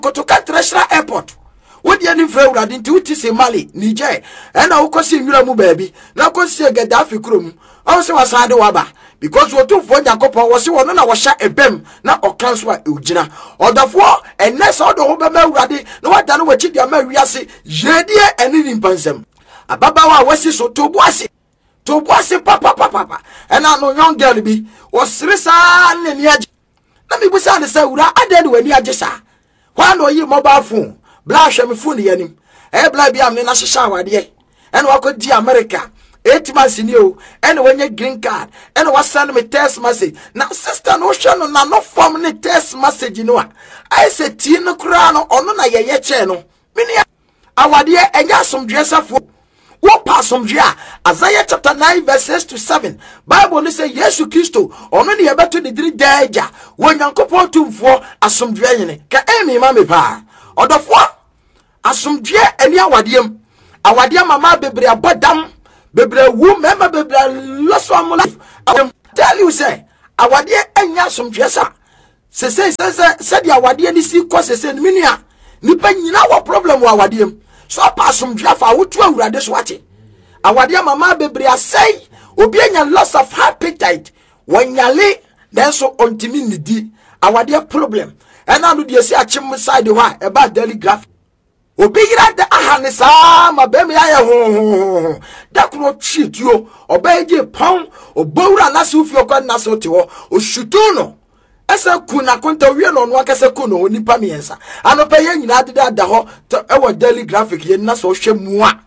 Kotoka Treasure Airport. What the frɛ Awurade nti wuti se Mali, Niger, ɛna wokɔsi nwura mu baabi, na kɔsi Gaddafi kurom. Ɔwo se wasade waba because wotumfo Nyankopɔn wɔ se wɔno na wɔhyɛ ebem na ɔka nso a ewgyina. Ɔdɔfo ɛnɛ sɛ ɔde ho bɛma Awurade na wada no wakyi dia ma wiase yedie ɛne ni mpansam. Ababawa a wasi so tobuase papa ɛna no young girl bi wɔsere saa ne ni agye. Na me busa ne sɛ wura ade ne wani agye saa. Hwa na oyi mobile phone bla hwɛ me phone yanim bla bia me na hyehya awade ɛna wakɔdi America 8 months ni o ɛna wanya green card ɛna wasend me text message na sister no hwɛ no na no form ne text message no a I say tie no kura no ɔno na yɛyɛ kyɛ no mini awade ɛnya asomdwe safo wo pa asomdwe a Isaiah chapter 9 verses 6-7 Bible no say Yesu Kristo ɔno ne yɛbɛto ne diri daagya wo Nyankopɔn tumfo asomdwe yene ka emi ma me pa Odofo asomdwe ani awadiem mama bebre abodam bebre wu mema bebre loso am life tell you say awade anya asomdwe sa se di awade ni si ko se ni menua nipa nyina wo problem wa awadiem so pa asomdwe fa wotu Awurade so ate awade mama bebre asai obi anya loss of appetite wanyale denso ontimi nidi awade problem ena no de si achim side ho a eba daily graph obi yira da ahane sa ma be me aye ho da kro twituo obaje pon obowura na se ofio kwa na se te ho oshutu no esa ku na konta wie no no akase ku no nipa miensa anopa ye nyina de da ho ewo daily graphic ye na so hwemu a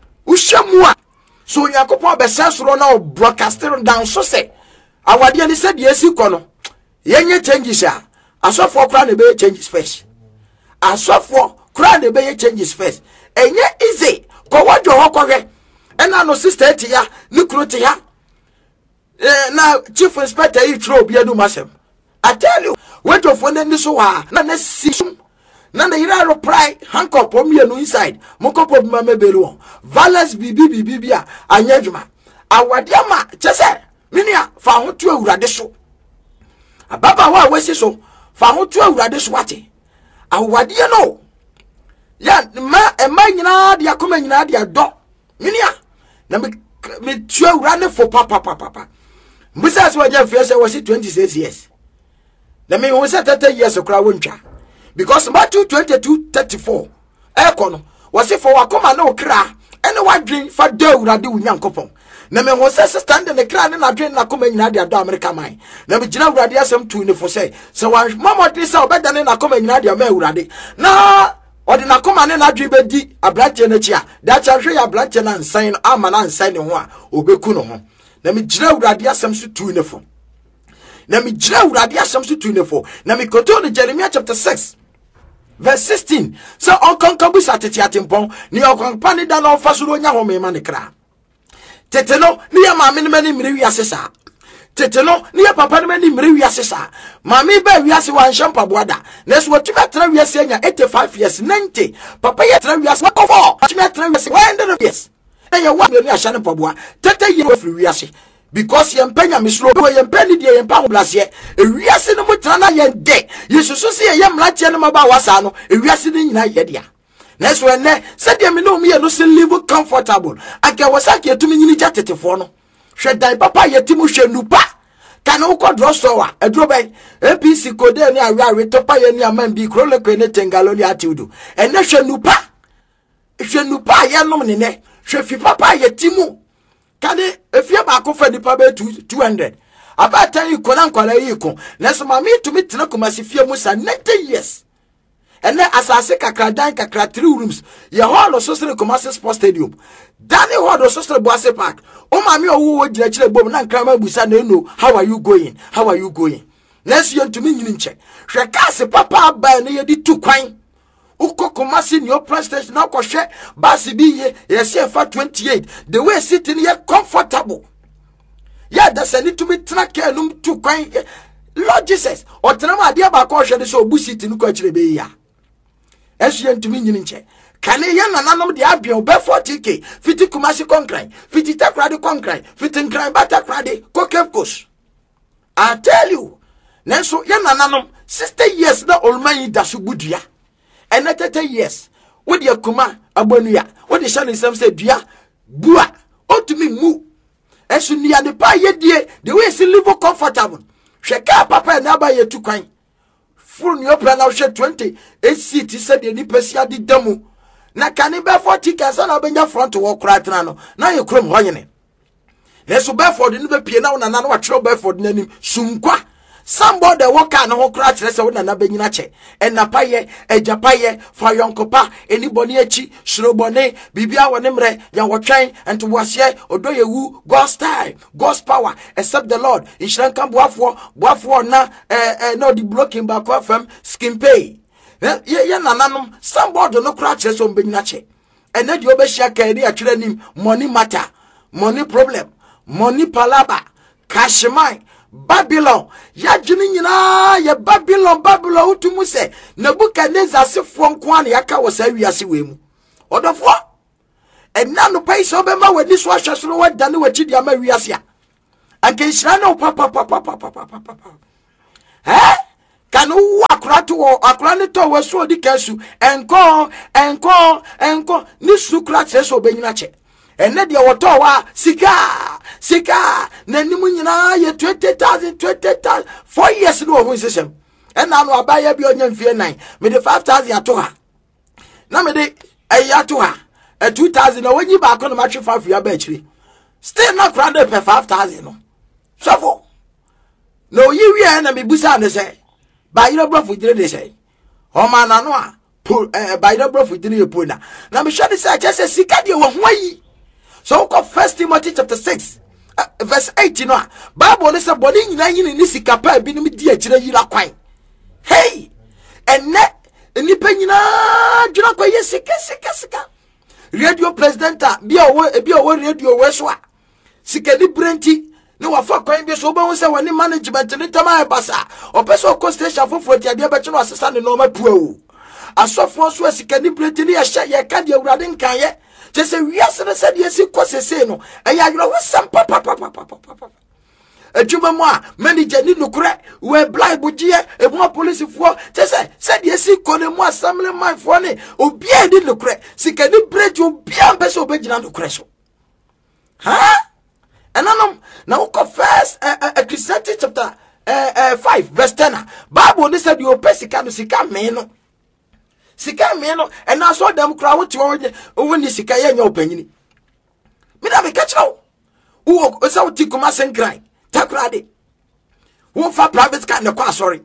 so Yakopon be sensoro na broadcaster down so se awade ni se de esi ko no yenye changes a asofo kra na be changes first asofo kra na be changes first enye easy ko wadwo ho kohwe ena no sister etia ni kro te ya na chief inspector yi tro bia du masem I tell you wadwo fo na ni so ha na si na na yira reply handcuff o me no inside mokopo bi ma mebelu valence bibi a anyadwuma awade ama chese minia fa ho tu Awurade so ababa wa wasi so fa ho tu Awurade so wate awade no ya ma nyina de akoma nyina de ado minia na me tu Awurade fo papa mbisa so waje fiese wasi 26 years na me won say 30 years okra wontwa because Matthew 22:34 ekono wasi for wakoma na okra ene wadwen fa da Awurade Nyankopon na me ho se stand ne kra ne na dwen na koma nyina de ado America man na me gina Awurade asem tu ne fo se wa mamodi se obeda ne na koma nyina de ma Awurade na odi na koma ne na dwen bedi abranche na chia da cha hwe ya abranche na nsan no ama na nsan ne ho a obeku no ho na me gina Awurade asem so tu ne fo na me gina Awurade asem so tu ne fo na me koto ne Jeremiah chapter 6 verse 16 so onkonkabu satete atempon ni okonpa ni da no fasuro nya ho mema ne kra teteno ni ya maame ne mani mire wiase sa teteno ni ya papa ne mani mire wiase sa maame ba wiase wan shampa boada na so watumi atra wiase anya 85 years 90 papa ya atra wiase what for watumi atra wiase 100 years e ya wa ni ahya ne paboa tete ye free wiase because yempanya mislo yempani die yempa blase ewiase no mutra na yende yesusu se yemlache no maba wasa no ewiase ni nyina yedea na so ene se de me no me no se live comfortable aka wasake etumi nyini jatetefo no hwe dan papa yetimu hwe nupa kana uko drosowa edro ben APC kode ni awe topa ye ni amambi krole ko ne tengalo ni atiudu ene hwe nupa ye nom ne ne hwe fi papa yetimu kade efia ba ko fa nipa be 200 abata yi ko na nkwala yi ko na so ma me tumi tena ko masifia mu sa 90 years ene asase kakra 3 rooms ye hall sosre Kumasi Sports Stadium dani hall sosre Boase Park o ma me owo gina kire bom na nkrama busa na eno how are you going na so ye tumi nyini nche hwe kase papa ba na ye di tu kwan uko Kumasi ni open station na ko hwe basi bi ye se fa 28 the way sitting here comfortable ya da sani tumi tena ka num tu kwan Lord Jesus o tena ma dia ba ko hwe de so obusi tinu ko kire be ya esu ye ntumi nyini nche kane ye nananom de abia obe 40k fiti Kumasi concrete fiti takrade concrete fiti nkran batakrade kokepkos I tell you nenso ye nananom 60 years na olman yi da so budua and 30 years. What the Kuma Abonia, what the Shani Sam said, Dia, Bua, ought to me move. As soon as the pie dear, the way she live comfortable. Shaka papa and Abba ye too kind. Full your plan of share 20, 8 seats, he said the Nipesia di demo. Na caniba 40 cans on a front to walk right now. Now you crum hoying. Yes, so Bedford didn't be piano and another trouble Bedford name Sumqua. Somebody walk out no cratch less on an abeninache. And Napaye, a Japaye, for young copa, any boniachi, Shrobone, Bibia Wanemre, Yawachain, and to Wasye, Odoyewu, God's time, God's power, except the Lord. In Shrankam Buafo, na, no, the blocking back off from skin pay. Nanum, somebody no cratches on Beninache. And then you obeshia carry a training, money matter, money problem. Money palaba, Kashmai, Babylon, Yajinina, ya Babylon, Utumuse, Nebuchadnezzar, Sifon Kwan, Yaka was a Yasiwim. Order for? And none of pay so bema when this was just what done with Chidia Mariasia. And Kishrano, papa. Eh? Can you walk right to or Akranito was so the Kasu and call, Nisu Kratses or Beninache. And then your tower, Sika, Nanimunina, ye 20,000, 4 years ago, who system. And now I buy a billion fear 9, made the 5,000 yatoha. Now, made a yatoha, a 2,000, when you back on the match 5 year battery. Still not grounded per 5,000. So, no, you enemy Busan, say, by your bluff with they say. Oh, man, I know, by the bluff with the Puna. Now, Michelle said, just a Sika, you were so called 1 Timothy chapter 6, verse 18. Bible is a body in Nisika, being with dear Chila Quine. Hey, and net, and Nipenina, Junako, Sika. Radio President, be away, radio Westwa. Sika di Brenti, no, a fuck coin be so bones when the management and Tama Bassa, or Peso Costation for 40 years, but you assistant in normal pro. A soft one was Sika di Brenti, a share your candy riding Kanye. Just say yes, and I said yes, it was a say no. And I know some papa. A Jumama, many Jenny Lucre, where blind Bujia, a more police for. Just said yes, he called him more family my funny, or be a did Lucre, see can you break your beyond best obedient to crash. Huh? And I now confess a Christianity chapter 5, verse 10. Bible said you pesican to Sika meno. Sika meno, and I saw them crowd to when the Sika in your opinion. Madame Catcho, who was out to Kumas and cry, Takradi. Who for private kind of car, sorry.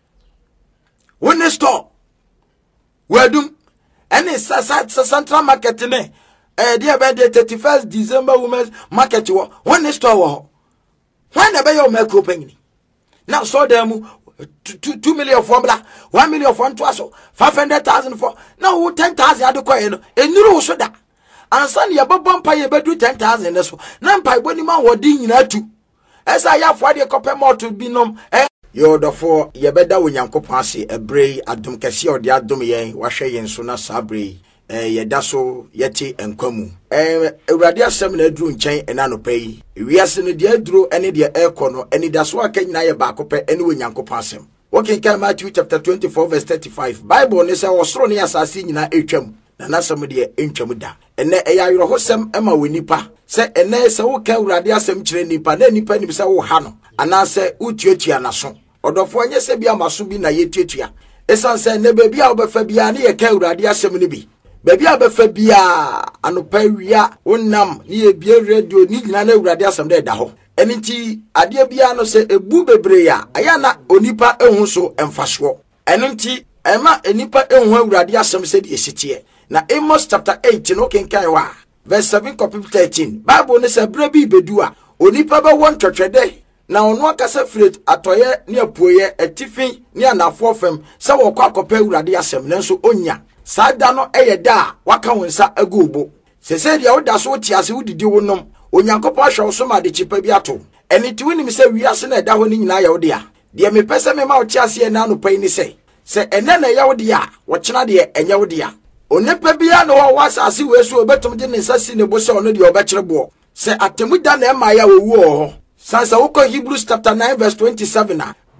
When they store, where do any central market in there, dear by the 31st December women's market, when they store, when they buy your milk opening. Now saw them. 2 million formula, 1 million for 500,000 for now 10,000 at the coin, and you so that. And Sunday about bumpy about 10,000 as well. None by when man were ding in two. As I have for the copper more to be known. You're the four, ye better when Yanko Passy, a bray, a dum cassi or the adumian, washay and suna sabri, ye daso, yeti and comu. A radia seminar drew chain and anopay. We are sending the drew any dear air corner, any that's what can I back up anyway Yanko pass him. Walking can Matthew chapter 24, verse 35. Bible is our strong as I seen in a HM, and that's somebody in Chamuda. And then a hosem Emma Winipa. Say, and there's a okay radia sem nipa, then nipa nimsa o hano. And I say, Utiotia nason. Or the four years be a masubi na yetia. Esan say, ne baby I'll be Fabiani a care radia seminibi. Baby I'll be Fabia, Anoperia, Unam, near beer radio, need none radia some dead daho. Eniti adia bia no se ebu bebreya ayana onipa ehun so emfaswo eniti ema enipa ehun awurade asem se de esitie na Amos chapter 8 no kenkan wa verse 7 copy 13 Bible ne se brebi bedu a onipa be won twetwede na ono akasa firet atoye ne apuoye etifin ne anafo fam se wo kwa kopa awurade asem nanso onya sada no eyeda waka wonsa agubo sese dia woda so tiase wodidi wonom Onyankopon ahwe so ma de chipa bi ato eni ti woni mi se wiase na da ho ni nyina ya wo de a de me pese me ma wo tiase na no pai ni se ene na ya wo de a wo kina de enye wo de a onepa bia na wo wasase we so obetum de ne sasi ne bo se ono de obekere bo se atemu da na ma ya wo wu ho sansa wo ko Hebrews chapter 9 verse 27 na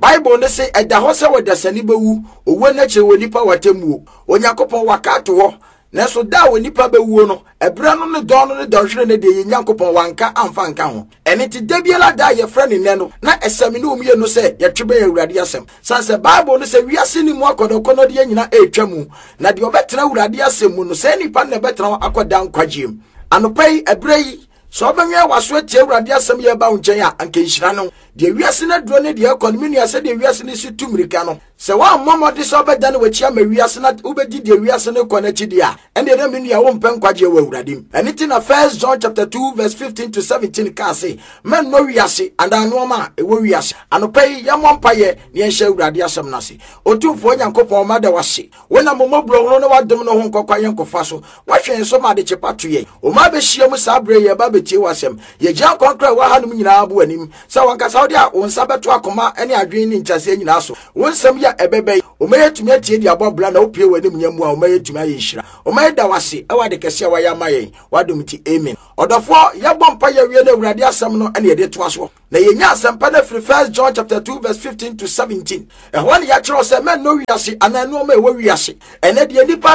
Bible ne say ɛda hɔ sɛ wɔdasani bɛwu owo na kyerɛ wɔ nipa watemuo Onyankopɔn wakato hɔ Neso da we nipa bewuo no ebra no ne don no ne donhwere ne de Nyankopɔn wanka amfa nka ho ene ti dabiela da ye frɛ ne ne no na esame ne omie no sɛ yɛtwebe Awurade asɛm sanse Bible no sɛ wiase ni mu akodokono de nyina etwa mu na de obetena Awurade asɛm mu no sɛ nipa ne betena akoda nkwagiem anopai ebrei so obenwe waso atie Awurade asɛm ye ba wo nkyɛn a anka nhyira no de wiase na duro ne de economy ne ase de wiase ne si tumirika no se wa mmomode so obeda ne wachi ama wiase na ubedi de wiase ne kɔ na chidi a ende na menu ya wo mpen kwaje wa Awurade anything na 1 John chapter 2 verse 15 to 17 ka say men no wiase and anoma e wo wiase anopai ya mompaye ne enhye Awurade asɛm na se otumfo Nyankopɔn ma da wase wona momobro no na wadom no ho nkɔkwa yenkofa so wahwen so ma de chepato ye o ma be hia mu sabre ye ba betie wasɛm ye gya konkra wa hanum nyina abo anim sa wanka saudi a wonsa beto akoma ene adwen ni nkyase nyina so wonsam ya ebebe o ma yetumi atie di abobla na opie wanim nyamu a o ma yetumi aye nhira o ma da wase e wade kese wa ya mayen wadom ti amen odofo ya bompa ya wie na Awurade asɛm no ene ye de to aso na ye nya asɛm pa na firi 1 John chapter 2 verse 15 to 17 e ho ne ya kyerɛ sɛ men no wiase ananu ma e wo wiase ene de nipa